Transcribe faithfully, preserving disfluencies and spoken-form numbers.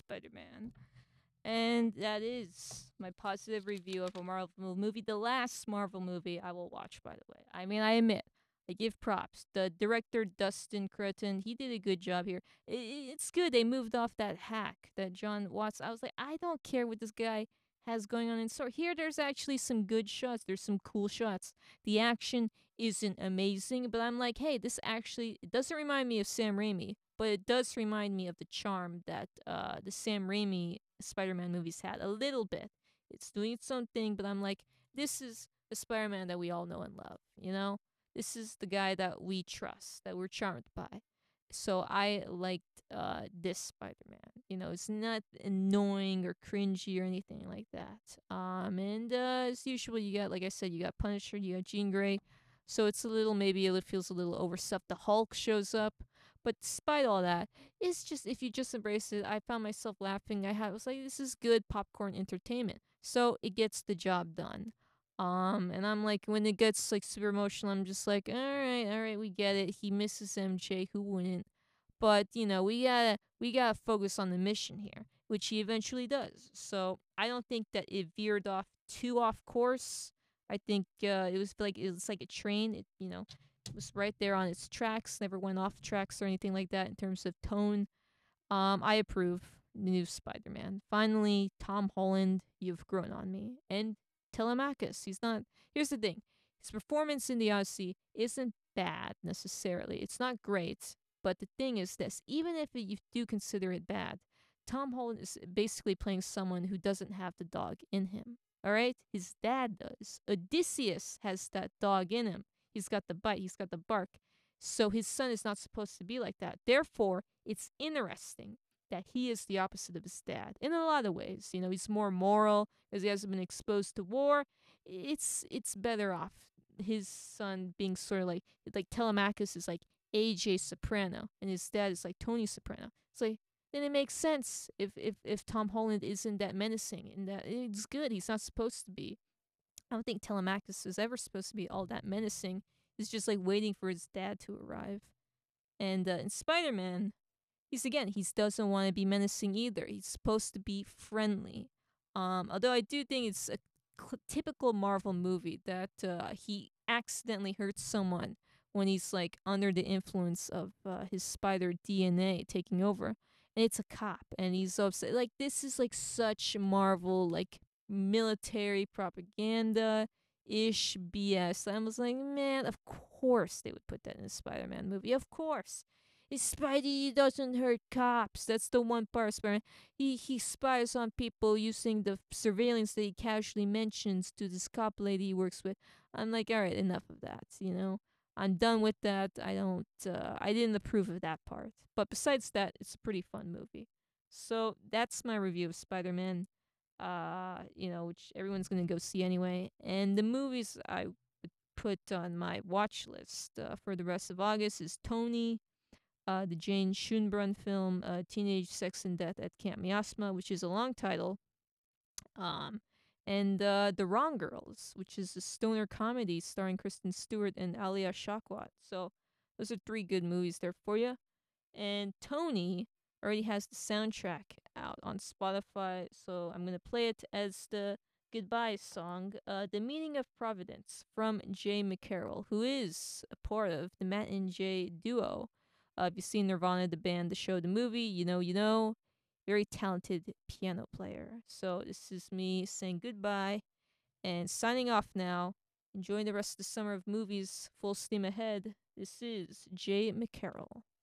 Spider-Man. And that is my positive review of a Marvel movie. The last Marvel movie I will watch, by the way. I mean, I admit, I give props. The director, Dustin Cretton, he did a good job here. I- I- It's good they moved off that hack that John Watts. I was like, I don't care what this guy has going on in store. Here, there's actually some good shots. There's some cool shots. The action isn't amazing, but I'm like, hey, this actually it doesn't remind me of Sam Raimi, but it does remind me of the charm that uh, the Sam Raimi Spider-Man movies had a little bit. It's doing its own thing, but I'm like, this is the Spider-Man that we all know and love. You know, this is the guy that we trust, that we're charmed by. So I liked uh, this Spider-Man. You know, it's not annoying or cringy or anything like that. Um, and uh, as usual, you got, like I said, you got Punisher, you got Jean Grey. So it's a little, maybe it feels a little overstuffed. The Hulk shows up. But despite all that, it's just, if you just embrace it, I found myself laughing. I had, I was like, this is good popcorn entertainment. So it gets the job done. Um, and I'm like, when it gets like super emotional, I'm just like, all right, all right, we get it. He misses M J, who wouldn't? But you know, we gotta we gotta focus on the mission here, which he eventually does. So I don't think that it veered off too off course. I think uh, it was like it was like a train. It you know it was right there on its tracks. Never went off tracks or anything like that in terms of tone. Um, I approve the new Spider-Man. Finally, Tom Holland, you've grown on me. And Telemachus, he's not. Here's the thing: his performance in the Odyssey isn't bad necessarily. It's not great, but the thing is this: even if you do consider it bad, Tom Holland is basically playing someone who doesn't have the dog in him. All right, his dad does. Odysseus has that dog in him. He's got the bite. He's got the bark. So his son is not supposed to be like that. Therefore, it's interesting that he is the opposite of his dad in a lot of ways. You know, he's more moral because he hasn't been exposed to war. It's it's better off his son being sort of like like Telemachus is like A J Soprano and his dad is like Tony Soprano. It's like then it makes sense if if if Tom Holland isn't that menacing and that it's good. He's not supposed to be. I don't think Telemachus is ever supposed to be all that menacing. He's just like waiting for his dad to arrive. And uh, in Spider Man, he's again, he doesn't want to be menacing either. He's supposed to be friendly. Um, although I do think it's a cl- typical Marvel movie that uh, he accidentally hurts someone when he's like under the influence of uh, his spider D N A taking over. And it's a cop, and he's upset. Like, this is like such Marvel, like military propaganda ish B S. I was like, man, of course they would put that in a Spider Man movie. Of course. Spidey doesn't hurt cops. That's the one part. Spider he he spies on people using the surveillance that he casually mentions to this cop lady he works with. I'm like, all right, enough of that. You know, I'm done with that. I don't. Uh, I didn't approve of that part. But besides that, it's a pretty fun movie. So that's my review of Spider Man. Uh, you know, which everyone's gonna go see anyway. And the movies I would put on my watch list uh, for the rest of August is Tony, uh, the Jane Schunbrun film, uh, Teenage Sex and Death at Camp Miasma, which is a long title, um, and uh, The Wrong Girls, which is a stoner comedy starring Kristen Stewart and Alia Shawkat. So those are three good movies there for you. And Tony already has the soundtrack out on Spotify, so I'm gonna play it as the goodbye song, uh, "The Meaning of Providence" from Jay McCarroll, who is a part of the Matt and Jay duo. Uh, if you've seen Nirvana, the band, the show, the movie, you know, you know, very talented piano player. So this is me saying goodbye and signing off now. Enjoying the rest of the summer of movies, full steam ahead. This is Jay McCarroll.